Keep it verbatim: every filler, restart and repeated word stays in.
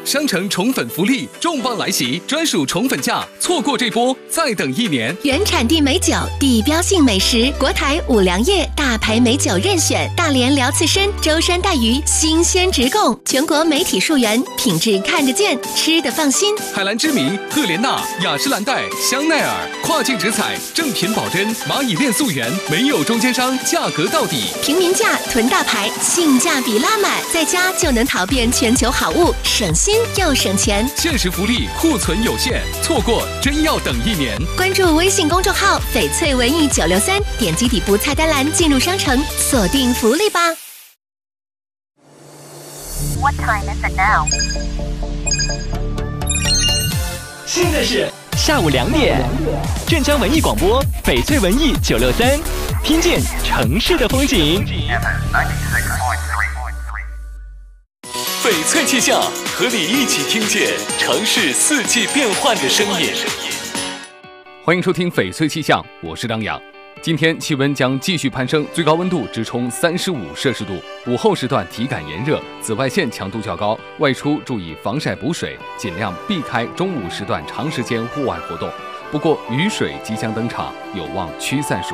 商城宠粉福利重磅来袭，专属宠粉价，错过这波再等一年。 原产地美酒，地标性美食，国台五粮液大牌美酒任选，大连辽刺身、舟山带鱼新鲜直供，全国媒体溯源，品质看得见，吃得放心。 海蓝之谜、赫莲娜、雅诗兰黛、香奈儿，跨境直采，正品保真，蚂蚁链溯源，没有中间商，价格到底。 平民价囤大牌，性价比拉满，在家就能淘遍全球好物，省心又省钱。 限时福利，库存有限，错过真要等一年。 关注微信公众号翡翠文艺九六三，点击底部菜单栏进入商城，锁定福利吧。 What time is it now? 现在是下午两点，镇江文艺广播翡翠文艺九六三，听见城市的风景。翡翠气象和你一起听见城市四季变换的声音。 欢迎收听翡翠气象，我是张扬。今天气温将继续攀升，最高温度直冲三十五摄氏度。午后时段体感炎热，紫外线强度较高，外出注意防晒补水，尽量避开中午时段长时间户外活动。不过雨水即将登场，有望驱散暑